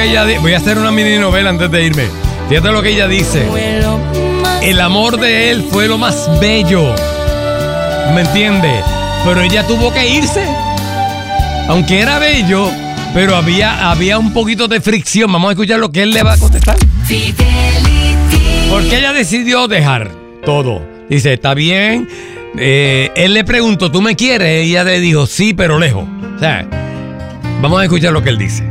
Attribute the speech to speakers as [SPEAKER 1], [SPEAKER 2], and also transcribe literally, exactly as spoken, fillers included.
[SPEAKER 1] Ella, voy a hacer una mini novela antes de irme. Fíjate lo que ella dice. El amor de él fue lo más bello. ¿Me entiendes? Pero ella tuvo que irse. Aunque era bello, pero había, había un poquito de fricción. Vamos a escuchar lo que él le va a contestar. Porque ella decidió dejar todo. Dice, está bien. Eh, él le preguntó, ¿tú me quieres? Y ella le dijo, sí, pero lejos. O sea, vamos a escuchar lo que él dice.